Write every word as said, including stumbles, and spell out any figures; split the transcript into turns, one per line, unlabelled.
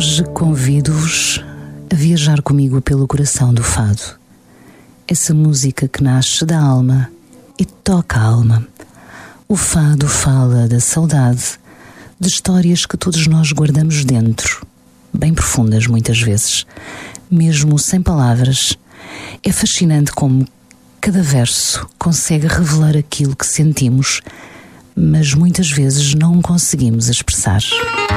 Hoje convido-vos a viajar comigo pelo coração do fado. Essa música que nasce da alma e toca a alma. O fado fala da saudade, de histórias que todos nós guardamos dentro, bem profundas muitas vezes, mesmo sem palavras. É fascinante como cada verso consegue revelar aquilo que sentimos, mas muitas vezes não conseguimos expressar.